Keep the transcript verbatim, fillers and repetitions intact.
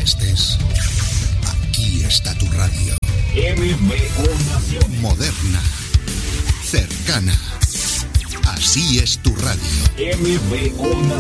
estés, aquí está tu radio. M B O Naciones. Moderna, cercana. Así es tu radio. M B O Naciones.